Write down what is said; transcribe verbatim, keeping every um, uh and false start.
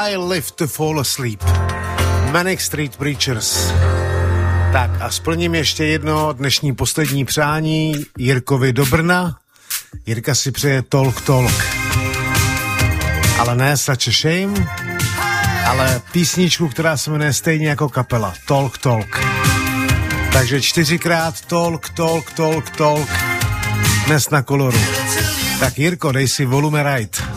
I Live to Fall Asleep. Manic Street Preachers. Tak a splním ještě jedno dnešní poslední přání Jirkovi do Brna. Jirka si přeje Talk Talk. Ale ne Such a Shame, ale písničku, která se jmenuje stejně jako kapela. Talk Talk. Takže čtyřikrát Talk, Talk, Talk, Talk. Dnes na Koloru. Tak Jirko, dej si volume right.